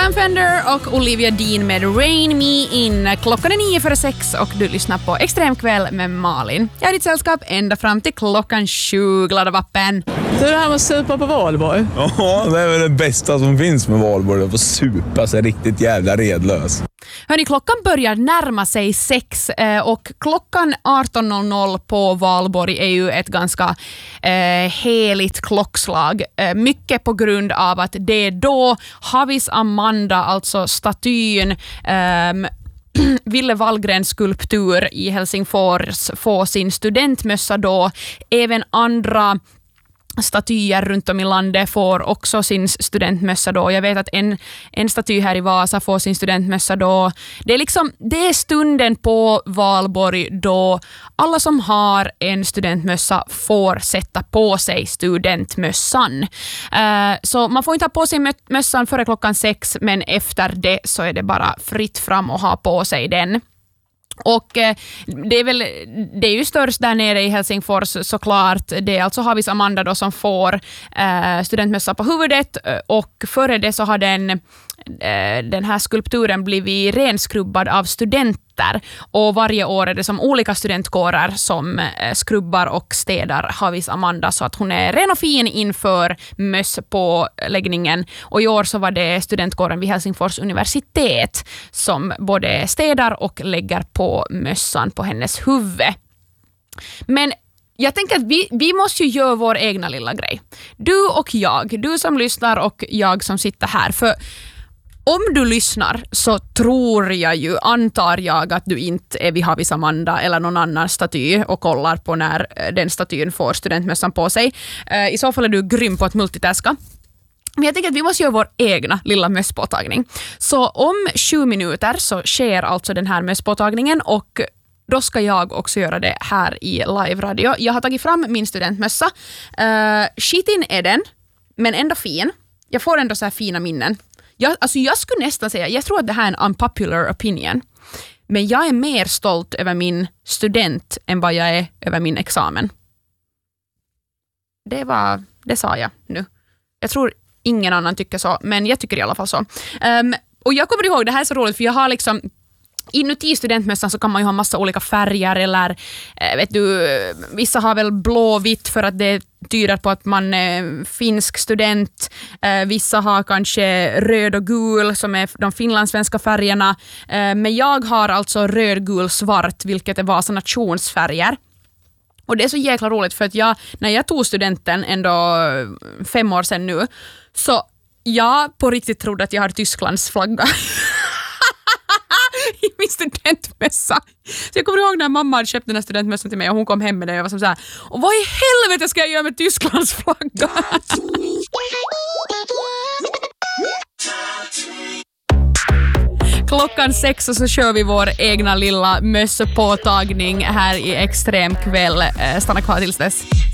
Sam Fender och Olivia Dean med Rain Me In. Klockan är 9:06 och du lyssnar på Extremkväll med Malin. Jag är ditt sällskap ända fram till klockan 7, glada vappen. Det här med att supa på Valborg. Ja, det är väl det bästa som finns med Valborg. Att få supa sig riktigt jävla redlös. Hörni, klockan börjar närma sig 6 och klockan 18.00 på Valborg är ju ett ganska heligt klockslag. Mycket på grund av att det är då Havis Amanda, alltså statyn, Ville Wallgrens skulptur i Helsingfors, får sin studentmössa då. Även andra statyer runt om i landet får också sin studentmössa då. Jag vet att en staty här i Vasa får sin studentmössa då. Det är stunden på Valborg då alla som har en studentmössa får sätta på sig studentmössan. Så man får inte ha på sig mössan före klockan 6, men efter det så är det bara fritt fram att ha på sig den. Och det är ju störst där nere i Helsingfors såklart. Det är alltså Havis Amanda då som får studentmössa på huvudet, och före det så har den här skulpturen blivit renskrubbad av studenter, och varje år är det som olika studentkårer som skrubbar och städar Havis Amanda så att hon är ren och fin inför mösspåläggningen. Och i år så var det studentkåren vid Helsingfors universitet som både städar och lägger på mössan på hennes huvud. Men jag tänker att vi måste ju göra vår egna lilla grej. Du och jag, du som lyssnar och jag som sitter här. För om du lyssnar så antar jag att du inte är vid Havis Amanda eller någon annan staty och kollar på när den statyn får studentmössan på sig. I så fall är du grym på att multitaska. Men jag tänker att vi måste göra vår egna lilla mösspåtagning. Så om 7 minuter så sker alltså den här mösspåtagningen, och då ska jag också göra det här i live-radio. Jag har tagit fram min studentmössa. Skitin är den, men ändå fin. Jag får ändå så här fina minnen. Jag skulle nästan säga, jag tror att det här är en unpopular opinion, men jag är mer stolt över min student än vad jag är över min examen. Det sa jag nu. Jag tror ingen annan tycker så, men jag tycker i alla fall så. Och jag kommer ihåg, det här är så roligt, för jag har liksom inuti studentmössan så kan man ju ha massa olika färger, eller vet du, vissa har väl blåvitt för att det tyder på att man är finsk student. Vissa har kanske röd och gul som är de finlandssvenska färgerna. Men jag har alltså röd, gul, svart, vilket är Vasa nationsfärger. Och det är så jäkla roligt, för att när jag tog studenten ändå 5 år sedan nu, så jag på riktigt trodde att jag har Tysklands flagga i min studentmössa. Så jag kommer ihåg när mamma hade köpt den här studentmössan till mig och hon kom hem med det och jag var som så här: och vad i helvete ska jag göra med Tysklands flagga? Klockan 6 och så kör vi vår egna lilla mössepåtagning här i Extremkväll. Stanna kvar tills dess.